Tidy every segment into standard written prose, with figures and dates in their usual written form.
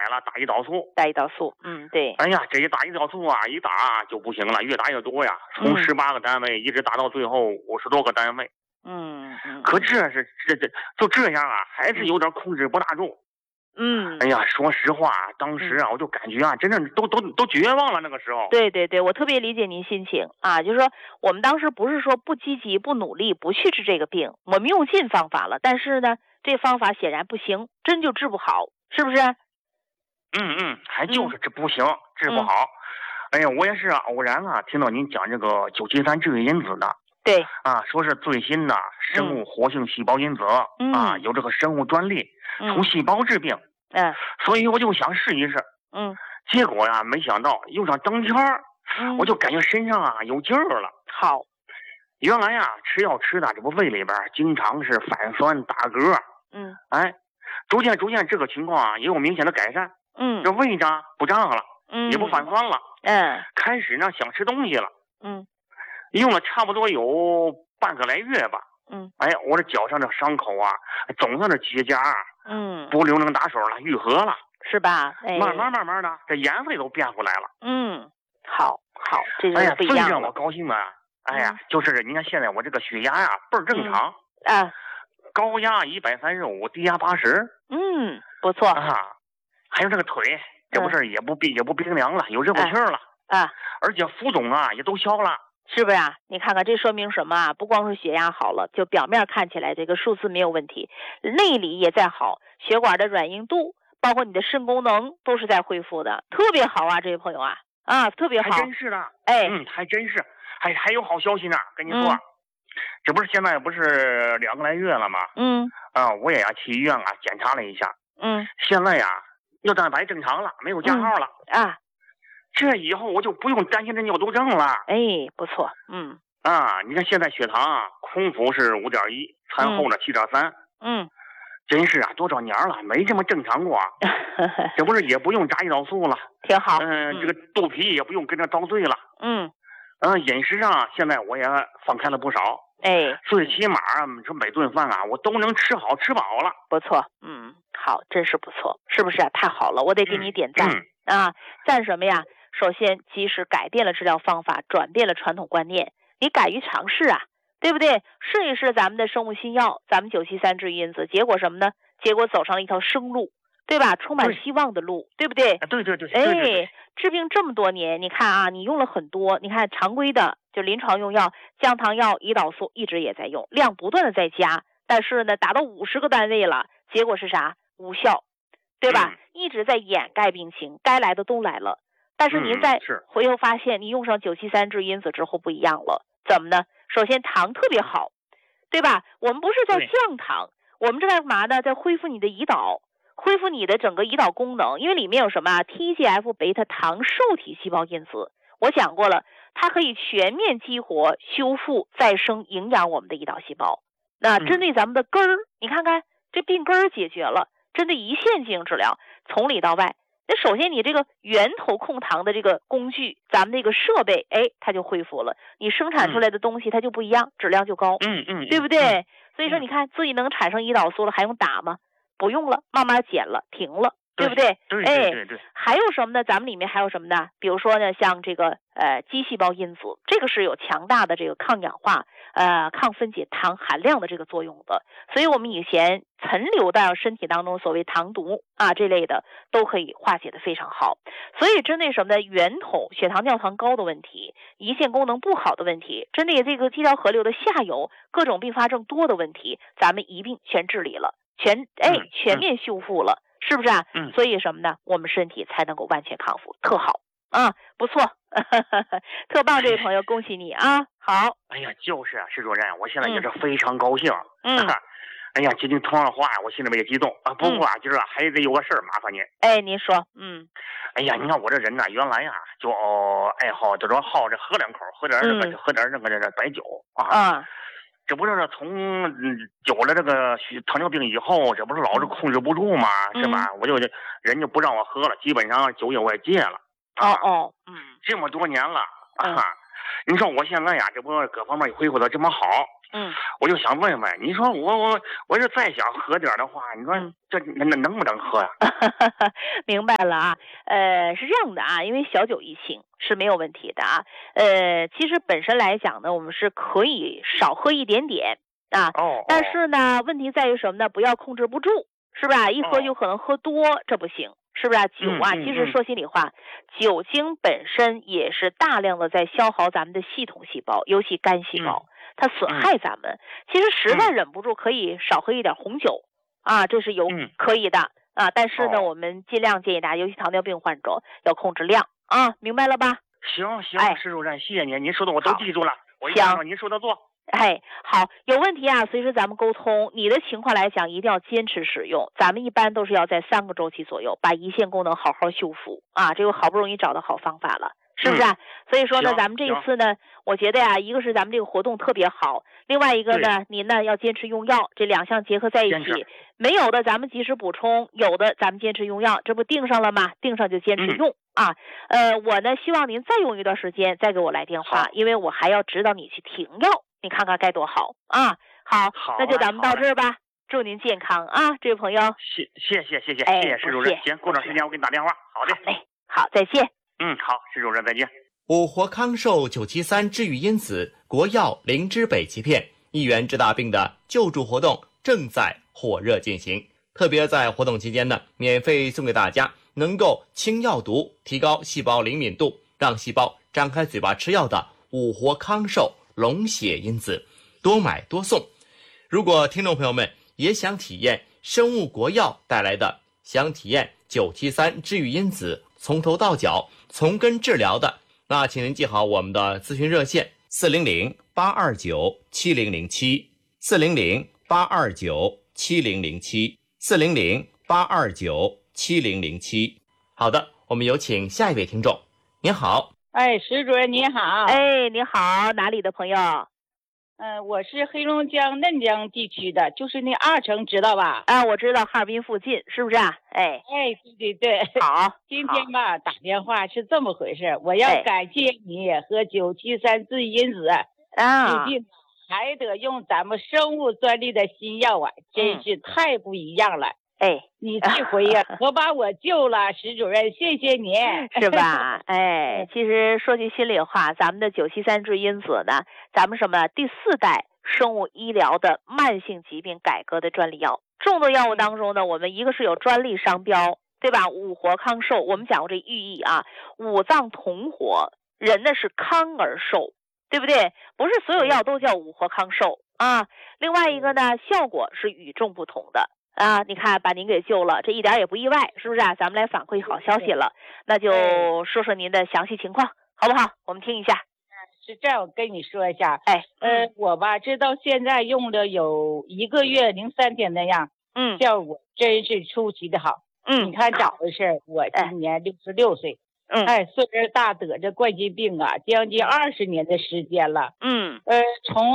了打胰岛素。 打胰岛素，对。 哎呀，这一打胰岛素啊，一打就不行了，越打越多呀，从18个单位一直打到最后50多个单位。可这就这样啊，还是有点控制不大住。哎呀，说实话，当时啊，我就感觉啊，真正都绝望了。那个时候， 对对对，我特别理解您心情啊，就是说我们当时不是说不积极、不努力、不去治这个病，我们用尽方法了，但是呢，这方法显然不行，真就治不好，是不是？ 还就是这不行，治不好。哎呀，我也是偶然啊，听到您讲这个973治愈因子的。 对啊，说是最新的生物活性细胞因子啊，有这个生物专利，从细胞治病。所以我就想试一试。结果呀，没想到用上当天我就感觉身上啊有劲儿了。 好， 原来呀吃药吃的这不胃里边经常是反酸打嗝。逐渐这个情况啊也有明显的改善。这胃呢不胀了，也不反酸了。开始呢想吃东西了。用了差不多有半个来月吧。我这脚上的伤口啊，总算是结痂。不流能打手了，愈合了， 是吧？ 慢慢的，这颜色也都变回来了。 好，这就是不一样了。 最让我高兴的，就是你看现在我这个血压呀倍儿正常。高压135，低压80。 不错。 还有这个腿，这不是也不冰凉了，有热乎气儿了。而且浮肿啊也都消了。 是不是啊？你看看这说明什么啊？不光是血压好了，就表面看起来这个数字没有问题，内里也在好，血管的软硬度，包括你的肾功能都是在恢复的，特别好啊，这位朋友啊，特别好。 还真是的。还真是，还有好消息呢，跟你说。这不是现在不是2个来月了吗？我也去医院啊检查了一下。现在呀尿蛋白正常了，没有加号了。这以后我就不用担心这尿毒症了。 不错。 你看现在血糖啊，空腹是5.1，餐后呢7.3。真是啊，多少年了没这么正常过。这不是也不用扎胰岛素了， 挺好。 这个肚皮也不用跟着遭罪了。饮食上现在我也放开了不少。最起码说每顿饭啊，我都能吃好吃饱了。 不错。好，真是不错，是不是啊？太好了，我得给你点赞。赞什么呀？首先，即使改变了治疗方法，转变了传统观念，你敢于尝试啊，对不对？试一试咱们的生物新药，咱们973治愈因子，结果什么呢？结果走上了一条生路，对吧？充满希望的路，对不对？ 对。 治病这么多年，你看啊，你用了很多，你看常规的就临床用药，降糖药、胰岛素一直也在用，量不断的在加，但是呢，达到50个单位了，结果是啥？无效，对吧？一直在掩盖病情，该来的都来了。但是您在回头发现，你用上973治因子之后不一样了，怎么呢？首先糖特别好，对吧？我们不是在降糖，我们这在干嘛呢？在恢复你的胰岛，恢复你的整个胰岛功能，因为里面有什么TGF 贝塔糖受体细胞因子，我讲过了，它可以全面激活、修复、再生、营养我们的胰岛细胞。那针对咱们的根儿，你看看这病根儿解决了，针对一线性治疗，从里到外。那首先你这个源头控糖的这个工具，咱们这个设备，它就恢复了，你生产出来的东西它就不一样，质量就高，对不对？所以说你看自己能产生胰岛素了，还用打吗？不用了，慢慢减了，停了，对不对？ 对。 还有什么呢？咱们里面还有什么呢？比如说呢，像这个肌细胞因子，这个是有强大的这个抗氧化、抗分解糖含量的这个作用的。所以我们以前残留到身体当中所谓糖毒啊这类的，都可以化解的非常好。所以针对什么呢？源头血糖尿糖高的问题，胰腺功能不好的问题，针对这个肌条河流的下游各种并发症多的问题，咱们一并全治理了，全面修复了。是不是啊？所以什么呢？我们身体才能够完全康复，特好啊，不错，特棒，这位朋友，恭喜你啊！好， 哎呀，就是啊，施主任，我现在也是非常高兴。哎呀，接您通上话呀，我心里面也激动啊。不过啊，今儿还得有个事儿麻烦您。 您说， 哎呀，你看我这人呢，原来呀就爱好，就说好着喝两口，喝点那个白酒啊。这不是从有了这个糖尿病以后，这不是老是控制不住嘛，是吧？我就人就不让我喝了，基本上酒也我也戒了。这么多年了啊，你说我现在呀，这不各方面也恢复的这么好， 我就想问问，你说我是再想喝点的话，你说这能不能喝呀？ 明白了啊，是这样的啊，因为小酒怡情是没有问题的啊。其实本身来讲呢，我们是可以少喝一点点啊。但是呢，问题在于什么呢？不要控制不住，是不是？一喝就可能喝多，这不行。是不是酒啊？其实说心里话，酒精本身也是大量的在消耗咱们的系统细胞，尤其肝细胞，它损害咱们。其实实在忍不住，可以少喝一点红酒啊，这是可以的啊。但是呢，我们尽量建议大家，尤其糖尿病患者要控制量啊，明白了吧？ 行，石主任，谢谢您，您说的我都记住了，我一定按照您说的做。 好，有问题啊，随时咱们沟通。你的情况来讲，一定要坚持使用。咱们一般都是要在3个周期左右，把胰腺功能好好修复啊。这个好不容易找到好方法了，是不是？所以说呢，咱们这一次呢，我觉得呀，一个是咱们这个活动特别好，另外一个呢，您呢要坚持用药，这2项结合在一起。没有的咱们及时补充，有的咱们坚持用药，这不定上了吗？定上就坚持用啊。我呢希望您再用一段时间，再给我来电话，因为我还要指导你去停药。你看看该多好啊！好，那就咱们到这儿吧。祝您健康啊，这位朋友。 谢谢石主任。行，过段时间我给你打电话。好的。 好，再见。 好，石主任再见。 五活康寿973治愈因子国药灵芝北芪片1元治大病的救助活动正在火热进行，特别在活动期间呢，免费送给大家能够清药毒、提高细胞灵敏度、让细胞张开嘴巴吃药的五活康寿龙血因子，多买多送。如果听众朋友们也想体验生物国药带来的，想体验973治愈因子从头到脚从根治疗的，那请您记好我们的咨询热线400-829-7007 400-829-7007 400-829-7007。好的，我们有请下一位听众。您好。 石主任您好。 你好，哪里的朋友？ 我是黑龙江嫩江地区的，就是那2城知道吧？ 我知道，哈尔滨附近，是不是啊？ 对。 好， 今天吧打电话是这么回事，我要感谢你和973治愈因子最近还得用咱们生物专利的新药啊，真是太不一样了。你这回呀可把我救了，石主任，谢谢您， 是吧？其实说句心里话，咱们的973治愈因子呢，咱们什么第4代生物医疗的慢性疾病改革的专利药。众多药物当中呢，我们一个是有专利商标，对吧？五活康寿，我们讲过这寓意啊，五脏同活，人呢是康而寿，对不对？不是所有药都叫五活康寿啊。另外一个呢，效果是与众不同的。你看把您给救了，这一点也不意外，是不是啊？咱们来反馈好消息了，那就说说您的详细情况，好不好？我们听一下。 是这样，我跟你说一下。我吧，这到现在用了有1个月03天那样，效果真是出奇的好。你看咋回事？我今年66岁。岁数大，得这冠心病啊，将近20年的时间了。从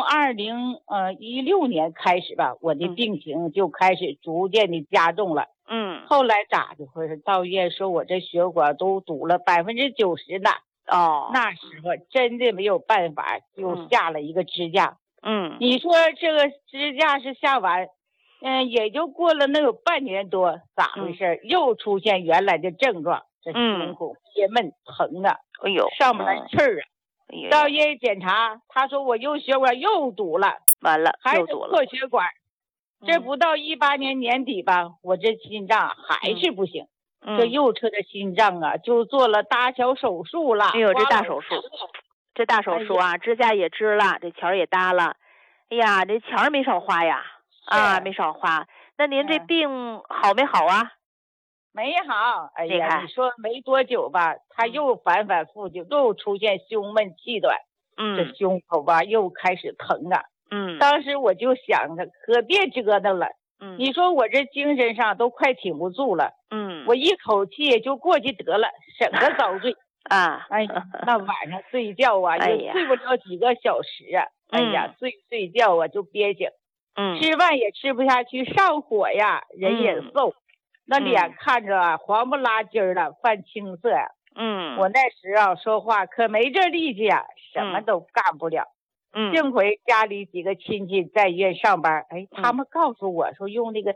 2016年开始吧，我的病情就开始逐渐的加重了。后来咋的回事？到医院说我这血管都堵了90%呢。那时候真的没有办法，就下了一个支架。你说这个支架是下完，也就过了能有半年多，咋回事？又出现原来的症状。这胸口憋闷疼啊，上不来气儿啊！到医院检查，他说我血管又堵了， 完了， 还是破血管。这不到18年年底吧，我这心脏还是不行。这右侧的心脏啊，就做了大小手术了。 这大手术，啊，支架也支了，这钱也搭了。哎呀，这钱没少花呀，没少花。那您这病好没好啊？ 没好，哎呀，你说没多久吧，他又反反复复又出现胸闷气短，这胸口吧又开始疼啊。当时我就想着可别折腾了，你说我这精神上都快挺不住了，我一口气也就过去得了，省得遭罪啊。 哎呀，那晚上睡觉啊也睡不了几个小时啊，哎呀，睡觉啊就憋醒，吃饭也吃不下去，上火呀，人也瘦。那脸看着黄不拉几的，泛青色呀。我那时说话可没这力气啊，什么都干不了。 幸亏家里几个亲戚在医院上班，哎，他们告诉我说用那个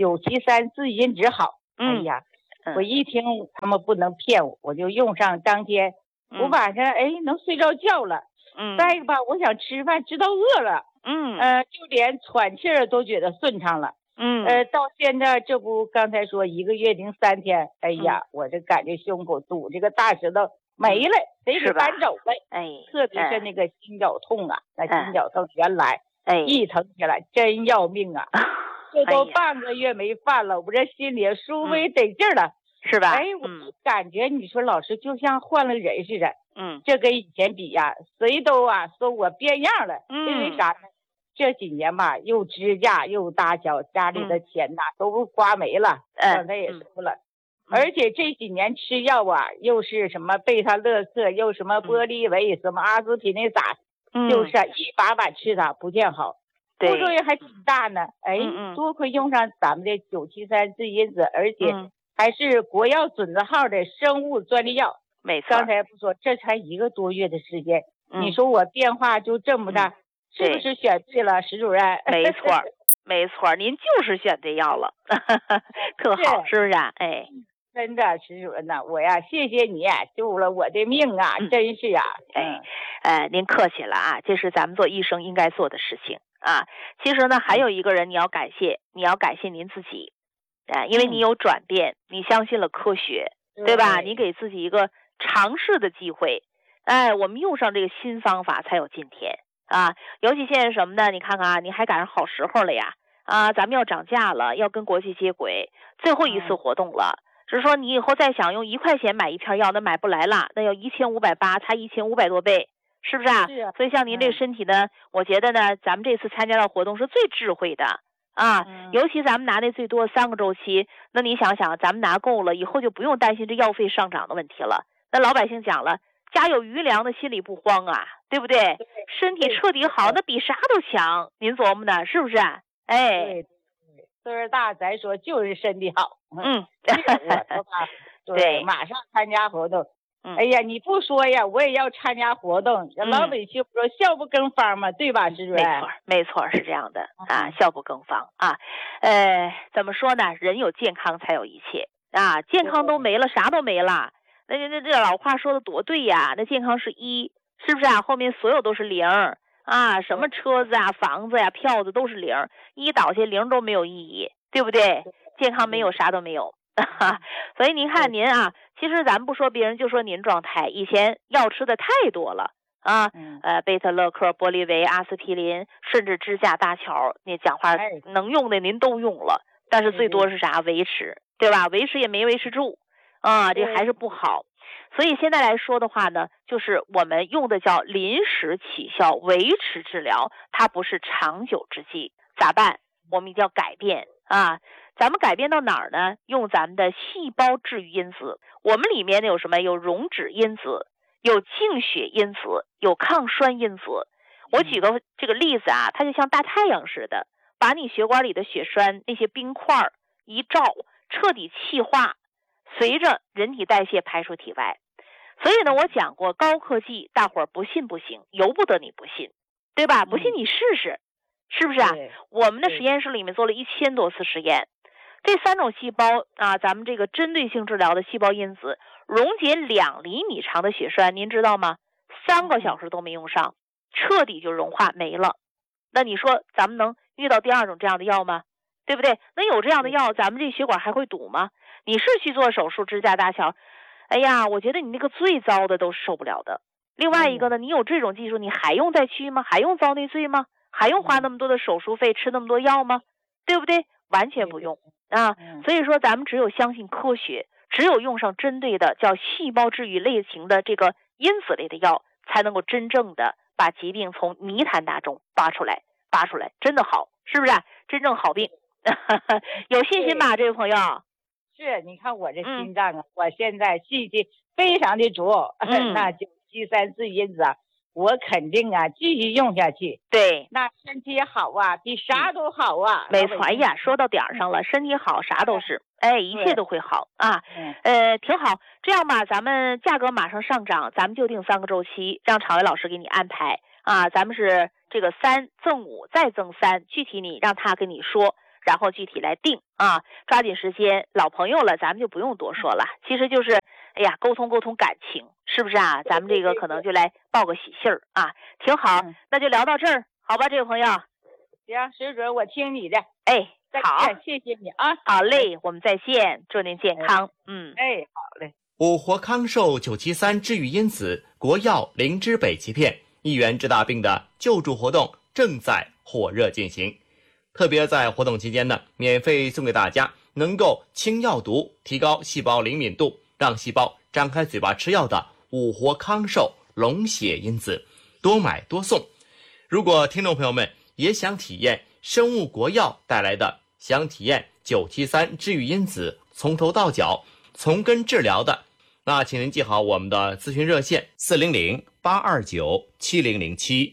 973自因酯好。哎呀，我一听他们不能骗我，我就用上当天，我晚上能睡着觉了。再一个吧，我想吃饭，知道饿了。就连喘气儿都觉得顺畅了。到现在这不刚才说1个月03天，哎呀，我这感觉胸口堵这个大石头没了，得给搬走了。特别是那个心绞痛啊，那心绞痛原来一疼起来真要命啊。这都半个月没犯了，我这心里舒服得劲了， 是吧？ 我感觉你说老师就像换了人似的。这跟以前比呀，谁都说我变样了。因为啥呢？这几年吧，又支架又搭桥，家里的钱都花没了。刚才也说了，而且这几年吃药又是什么贝塔乐克，又什么玻利维，什么阿司匹林啥，就是一把把吃它不见好，副作用还挺大呢。多亏用上咱们的973自因酯，而且还是国药准字号的生物专利药。 没错， 刚才不说这才1个多月的时间，你说我变化就这么大，是不是选对了，石主任？ 没错，没错，您就是选对药了，特好，是不是？ 真的，石主任呐，我谢谢你救了我的命啊，真是您客气了啊，这是咱们做医生应该做的事情啊。其实呢，还有一个人你要感谢您自己因为你有转变，你相信了科学，对吧？你给自己一个尝试的机会，我们用上这个新方法才有今天啊。尤其现在什么呢？你看看你还赶上好时候了呀咱们要涨价了，要跟国际接轨，最后一次活动了。只是说你以后再想用1块钱买一片药，那买不来了，那要1580，差1500多倍，是不是啊？ 是啊。 所以像您这个身体呢，我觉得呢，咱们这次参加的活动是最智慧的尤其咱们拿那最多3个周期，那你想想，咱们拿够了以后就不用担心这药费上涨的问题了。那老百姓讲了，家有余粮的心里不慌对不对？身体彻底好，那比啥都强。您琢磨呢，是不是？ 岁数大，咱说就是身体好。 对， 马上参加活动。哎呀，你不说呀，我也要参加活动。老百姓说孝不更方嘛，对吧，石主任？ 没错，是这样的孝不更方怎么说呢？人有健康才有一切健康都没了，啥都没了。那这老话说的多对呀，那健康是1，是不是后面所有都是0什么车子房子票子都是0，一倒下0都没有意义，对不对？健康没有啥都没有。所以您看您其实咱们不说别人，就说您状态，以前药吃的太多了贝塔乐克、玻利维、阿司匹林，甚至支架搭桥，你讲话能用的您都用了，但是最多是啥？维持，对吧？维持也没维持住这还是不好。所以现在来说的话呢，就是我们用的叫临时起效维持治疗，它不是长久之计。咋办？我们一定要改变咱们改变到哪儿呢？用咱们的细胞治愈因子，我们里面有什么？有溶脂因子，有净血因子，有抗栓因子。我举个这个例子它就像大太阳似的，把你血管里的血栓那些冰块一照，彻底气化，随着人体代谢排出体外。所以呢，我讲过高科技，大伙儿不信不行，由不得你不信，对吧？不信你试试，是不是我们的实验室里面做了1000多次实验，这3种细胞咱们这个针对性治疗的细胞因子溶解2厘米长的血栓，您知道吗？3个小时都没用上，彻底就融化没了。那你说咱们能遇到第2种这样的药吗？对不对？那有这样的药，咱们这血管还会堵吗？你是去做手术支架搭桥，哎呀，我觉得你那个最糟的都是受不了的。另外一个呢，你有这种技术，你还用再去吗？还用遭内罪吗？还用花那么多的手术费，吃那么多药吗？对不对？完全不用所以说咱们只有相信科学，只有用上针对的叫细胞治愈类型的这个因子类的药，才能够真正的把疾病从泥潭当中拔出来，真的好，是不是？真正好病有信心吧，这位朋友？ 是，你看我这心脏我现在信心非常的足那973自因子我肯定继续用下去。 对， 那身体好比啥都好没错。哎呀，说到点儿上了，身体好啥都是哎，一切都会好啊。挺好。这样吧，咱们价格马上上涨，咱们就定3个周期，让常伟老师给你安排啊。咱们是这个3赠5再赠3，具体你让他跟你说，然后具体来定啊。抓紧时间，老朋友了，咱们就不用多说了。其实就是，哎呀，沟通感情，是不是啊？咱们这个可能就来报个喜信儿啊，挺好。那就聊到这儿，好吧，这位朋友。 行，水准我听你的。 哎，好， 谢谢你啊。 好嘞，我们再见，祝您健康。 哎，好嘞。 五活康寿973治愈因子国药灵芝北芪片，1元治大病的救助活动正在火热进行。特别在活动期间呢，免费送给大家能够清药毒、提高细胞灵敏度、让细胞张开嘴巴吃药的五活康寿龙血因子，多买多送。如果听众朋友们也想体验生物国药带来的，想体验973治愈因子从头到脚从根治疗的，那请您记好我们的咨询热线400-829-7007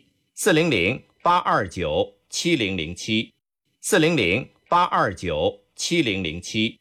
400-829-7007 400-829-7007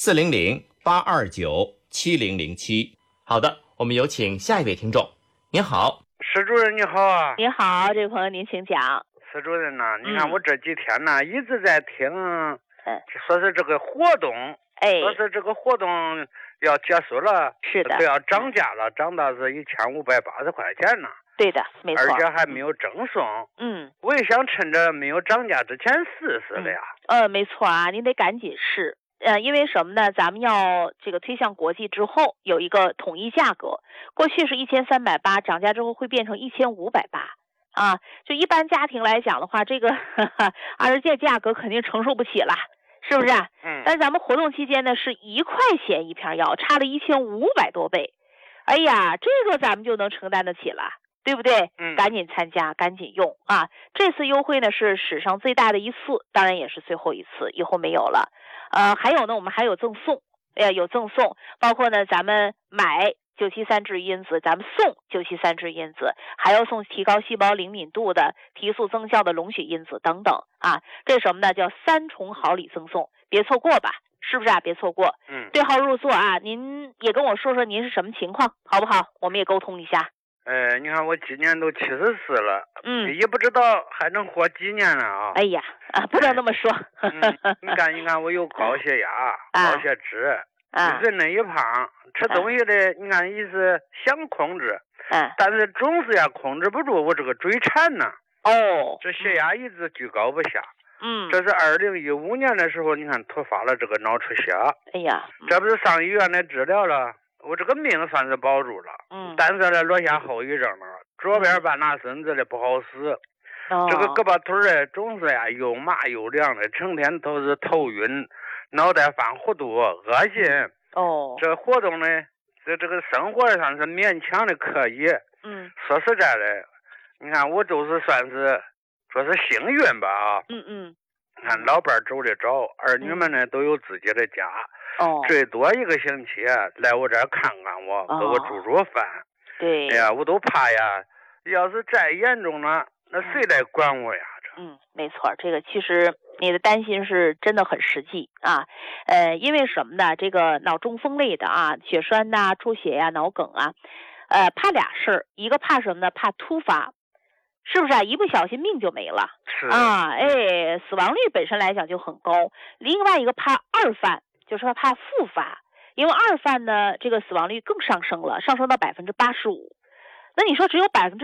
400-829-7007。好的，我们有请下一位听众。您好， 施主任你好啊。 你好，这位朋友您请讲。 施主任呐，你看我这几天呢一直在听，说是这个活动，说是这个活动要结束了， 是的， 都要涨价了，涨到是1580块钱呢。 对的，没错， 而且还没有赠送。我也想趁着没有涨价之前试试的呀。 没错啊，您得赶紧试。因为什么呢？咱们要这个推向国际之后有一个统一价格，过去是1380，涨价之后会变成1580啊。就一般家庭来讲的话，这个而且价格肯定承受不起了，是不是？但咱们活动期间呢是1块钱一片药，差了1500多倍。哎呀，这个咱们就能承担得起了。对不对？赶紧参加，赶紧用啊！这次优惠呢是史上最大的一次，当然也是最后一次，以后没有了。还有呢，我们还有赠送，有赠送，包括呢咱们买973治愈因子，咱们送973治愈因子，还要送提高细胞灵敏度的、提速增效的龙血因子等等啊。这是什么呢？叫3重好礼赠送，别错过吧，是不是啊？别错过。对号入座啊！您也跟我说说您是什么情况，好不好？我们也沟通一下。 你看我今年都74了，也不知道还能活几年了啊！ 哎呀，不能那么说。 你看我有高血压、高血脂，人呢也胖，吃东西的，你看也是想控制，但是总是呀控制不住我这个嘴馋呢。这血压一直居高不下。这是2015年的时候，你看突发了这个脑出血。 哎呀， 这不是上医院来治疗了。我这个命算是保住了，但是呢落下后遗症了，左边半拉身子的不好使，这个胳膊腿的总是呀又麻又凉的，成天都是头晕、脑袋犯糊涂、恶心。这活动呢，这个生活上是勉强的可以。说实在的，你看我就是算是说是幸运吧啊。你看老伴走得早，儿女们呢都有自己的家。最多1个星期来我这儿看看我，给我煮饭。 对， 哎呀，我都怕呀，要是再严重了，那谁来管我呀？ 没错，这个其实你的担心是真的很实际啊。因为什么呢？这个脑中风类的啊，血栓呐、出血呀、脑梗啊，怕俩事儿，一个怕什么呢？怕突发，是不是啊？一不小心命就没了。 是啊，死亡率本身来讲就很高。另外一个怕二犯。就是说怕复发，因为二犯呢，这个死亡率更上升了，上升到85%。那你说只有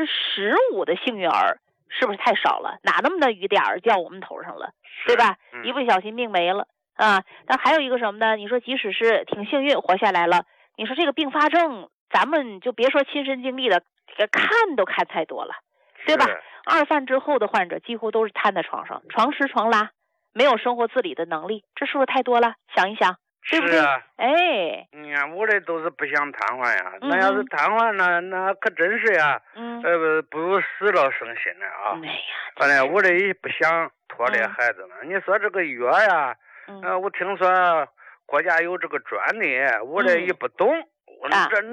15%的幸运儿，是不是太少了？哪那么的雨点儿掉我们头上了，对吧？一不小心命没了啊。但还有一个什么呢？你说即使是挺幸运活下来了，你说这个并发症，咱们就别说亲身经历的，这个看都看太多了，对吧？二犯之后的患者几乎都是瘫在床上，床吃床拉。没有生活自理的能力，这是不是太多了？想一想，对不对？ 你看我这都是不想瘫痪呀，那要是瘫痪了，那可真是呀，不如死了生心了啊！反正我这也不想拖累孩子了。你说这个药呀，我听说国家有这个专利，我这也不懂，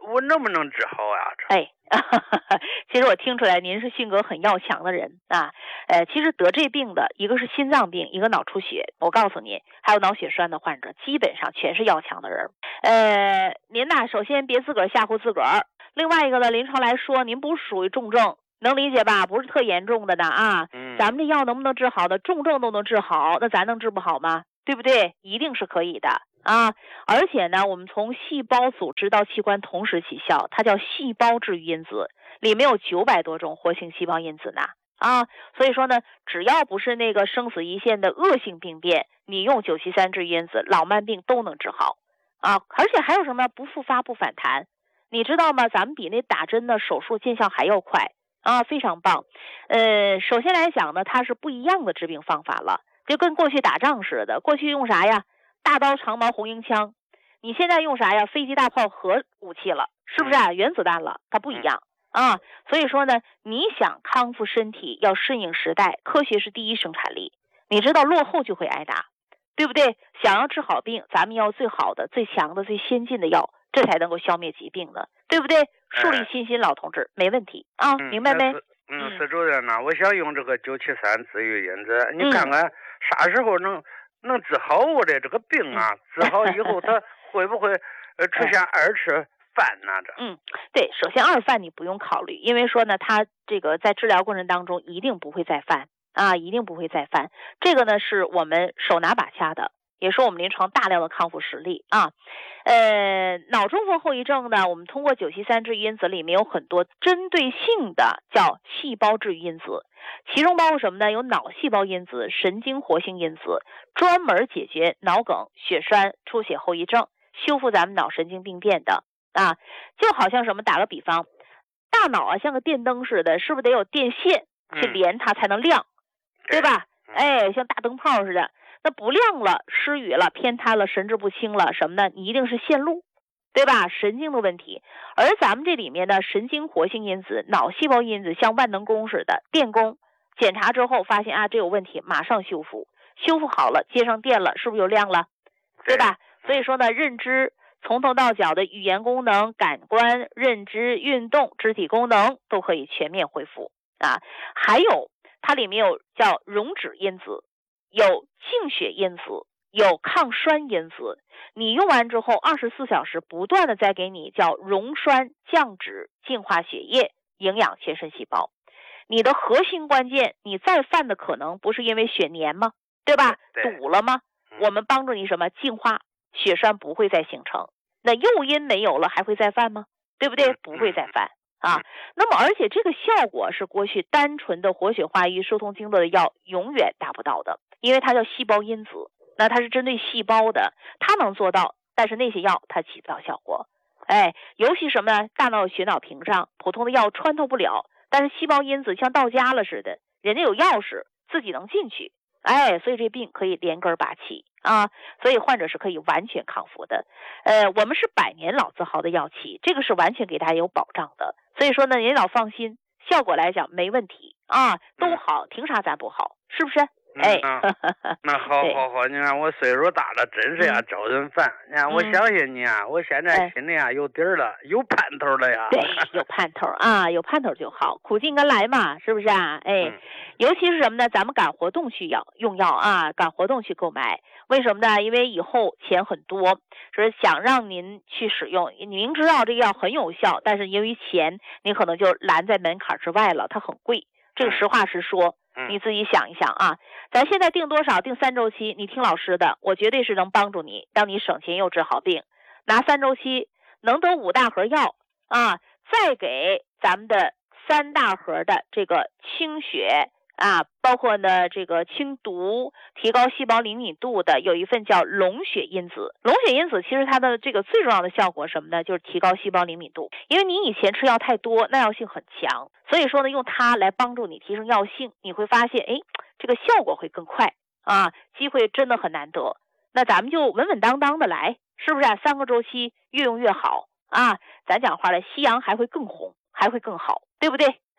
我能不能治好呀？ 哎，其实我听出来您是性格很要强的人啊。其实得这病的一个是心脏病，一个脑出血，我告诉你，还有脑血栓的患者，基本上全是要强的人。您呢，首先别自个儿吓唬自个儿。另外一个呢，临床来说，您不属于重症，能理解吧？不是特严重的呢啊。咱们这药能不能治好的？重症都能治好，那咱能治不好吗？对不对？一定是可以的啊。而且呢，我们从细胞组织到器官同时起效，它叫细胞治愈因子，里面有900多种活性细胞因子呢啊。所以说呢，只要不是那个生死一线的恶性病变，你用973治愈因子，老慢病都能治好啊。而且还有什么？不复发不反弹，你知道吗？咱们比那打针的手术见效还要快啊，非常棒。首先来讲呢，它是不一样的治病方法了，就跟过去打仗似的，过去用啥呀？大刀长矛红缨枪，你现在用啥呀？飞机大炮核武器了，是不是啊？原子弹了，它不一样啊。所以说呢，你想康复身体，要顺应时代，科学是第一生产力。你知道落后就会挨打，对不对？想要治好病，咱们要最好的、最强的、最先进的药，这才能够消灭疾病呢，对不对？树立信心，老同志，没问题啊，明白没？ 司主任呢，我想用这个973治愈因子，你看看啥时候能治好我的这个病啊？治好以后，它会不会出现二次犯呢？ 对，首先二犯你不用考虑，因为说呢，它这个在治疗过程当中一定不会再犯啊，一定不会再犯。这个呢是我们手拿把掐的，也是我们临床大量的康复实例啊。脑中风后遗症呢，我们通过973治愈因子里面有很多针对性的叫细胞治愈因子，其中包括什么呢？有脑细胞因子、神经活性因子，专门解决脑梗、血栓、出血后遗症，修复咱们脑神经病变的啊。就好像什么，打个比方，大脑啊像个电灯似的，是不是得有电线去连它才能亮，对吧？像大灯泡似的，那不亮了，失语了，偏瘫了，神志不清了，什么呢？你一定是线路，对吧？神经的问题。而咱们这里面的神经活性因子、脑细胞因子像万能弓似的，电工检查之后发现啊，这有问题，马上修复，修复好了，接上电了，是不是就亮了？对吧？所以说呢，认知从头到脚的语言功能、感官、认知、运动、肢体功能都可以全面恢复啊。还有它里面有叫溶脂因子，有净血因子，有抗栓因子。你用完之后24小时不断的再给你叫溶栓、降脂、净化血液、营养全身细胞。你的核心关键，你再犯的可能不是因为血粘吗？对吧？堵了吗？我们帮助你什么？净化，血栓不会再形成。那诱因没有了，还会再犯吗？对不对？不会再犯啊。那么而且这个效果是过去单纯的活血化瘀、疏通经络的药永远达不到的，因为它叫细胞因子，那它是针对细胞的，它能做到，但是那些药它起不到效果。尤其什么呢？大脑有血脑屏障，普通的药穿透不了，但是细胞因子像到家了似的，人家有钥匙自己能进去，所以这病可以连根拔起啊，所以患者是可以完全康复的。我们是100年老字号的药企，这个是完全给大家有保障的，所以说呢，您老放心，效果来讲没问题啊，都好，凭啥咱不好？是不是？ 那好，你看我岁数大了，真是呀招人烦。你看我相信你啊，我现在心里啊有底儿了，有盼头了呀。 对，有盼头啊，有盼头就好，苦尽甘来嘛，是不是啊？尤其是什么呢？咱们赶活动去用药啊，赶活动去购买。为什么呢？因为以后钱很多，是想让您去使用。你明知道这个药很有效，但是因为钱，你可能就拦在门槛之外了，它很贵。这个实话实说。你自己想一想啊，咱现在定多少？定3周期，你听老师的，我绝对是能帮助你，让你省钱又治好病。拿3周期能得5大盒药啊，再给咱们的3大盒的这个清血啊，包括呢这个清毒、提高细胞灵敏度的，有一份叫龙血因子。龙血因子其实它的这个最重要的效果什么呢？就是提高细胞灵敏度。因为你以前吃药太多，耐药性很强，所以说呢，用它来帮助你提升药性，你会发现，这个效果会更快啊，机会真的很难得。那咱们就稳稳当当的来，是不是3个周期越用越好啊？咱讲话了，夕阳还会更红，还会更好，对不对？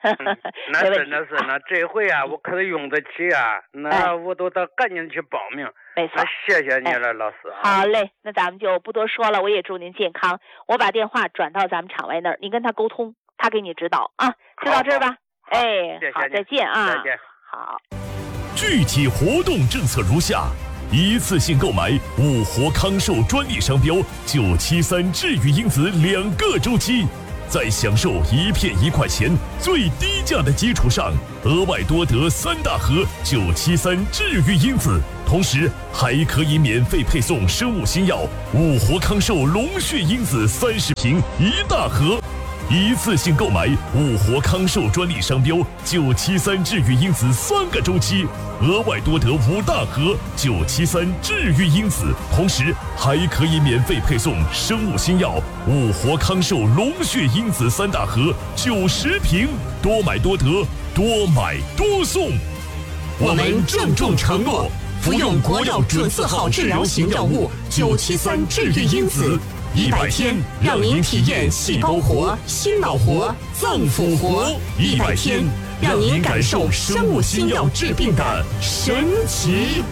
那是那这回啊，我可得用得起啊，那我都得赶紧去报名。 没错， 那谢谢你了，老师。 好嘞，那咱们就不多说了，我也祝您健康。我把电话转到咱们场外那儿，您跟他沟通，他给你指导啊。就到这儿吧。哎，好，再见啊。 再见。 好。 具体活动政策如下：一次性购买五活康寿专利商标973治愈因子2个周期，在享受1片1块钱最低价的基础上，额外多得3大盒973治愈因子，同时还可以免费配送生物新药五活康寿龙血因子30瓶1大盒。一次性购买五活康寿专利商标973治愈因子3个周期，额外多得5大盒973治愈因子，同时还可以免费配送生物新药五活康寿龙血因子3大盒90瓶，多买多得，多买多送。 我们郑重承诺，服用国药准字号治疗型药物973治愈因子，100天让您体验细胞活、心脑活、脏腑活，100天让您感受生物新药治病的神奇。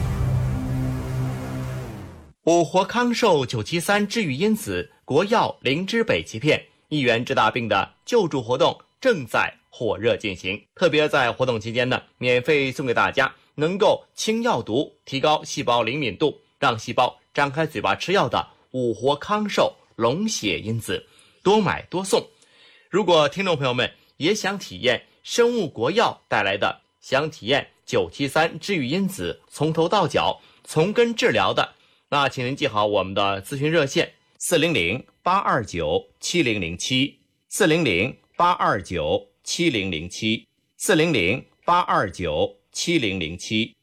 五活康寿973治愈因子国药灵芝北芪片，1元治大病的救助活动正在火热进行。特别在活动期间呢，免费送给大家能够清药毒、提高细胞灵敏度，让细胞张开嘴巴吃药的五活康寿龙血因子，多买多送。如果听众朋友们也想体验生物国药带来的，想体验973治愈因子从头到脚从根治疗的，那请您记好我们的咨询热线400-829-7007 400-829-7007 400-829-7007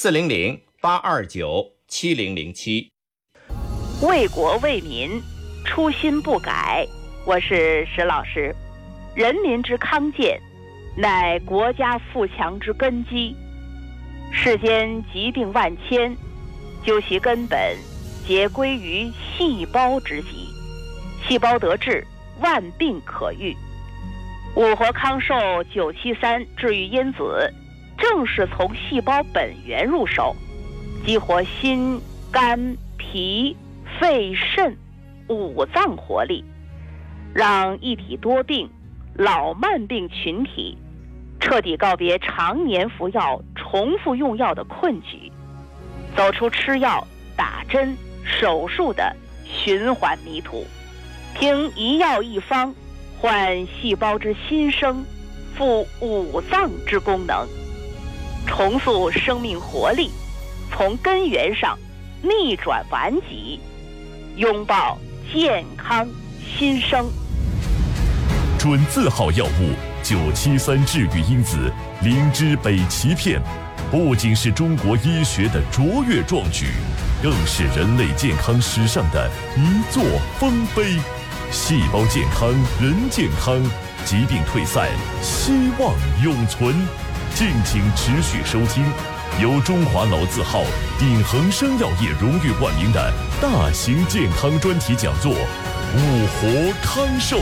400-829-7007。 为国为民，初心不改。我是石老师。人民之康健，乃国家富强之根基。世间疾病万千，究其根本，皆归于细胞之疾。细胞得治，万病可愈。五活康寿973治愈因子，正是从细胞本源入手，激活心、肝、脾、肺、肾5脏活力，让一体多病、老慢病群体彻底告别常年服药、重复用药的困局，走出吃药、打针、手术的循环迷途，凭一药一方唤细胞之新生，复5脏之功能，重塑生命活力，从根源上逆转顽疾，拥抱健康新生。 准字号药物973治愈因子灵芝北芪片，不仅是中国医学的卓越壮举，更是人类健康史上的一座丰碑。细胞健康，人健康，疾病退散，希望永存。敬请持续收听由中华老字号鼎恒生药业荣誉冠名的大型健康专题讲座《五活康寿》。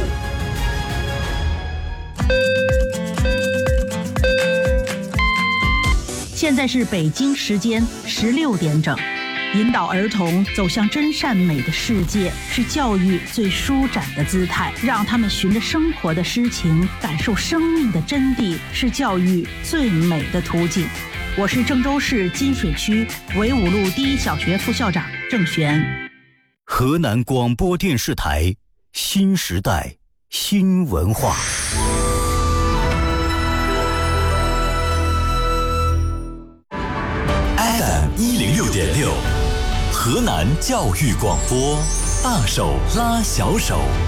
现在是北京时间16点整。引导儿童走向真善美的世界，是教育最舒展的姿态。让他们循着生活的诗情，感受生命的真谛，是教育最美的途径。我是郑州市金水区纬五路第一小学副校长郑璇。 河南广播电视台新时代新文化。FM106.6，河南教育广播，大手拉小手。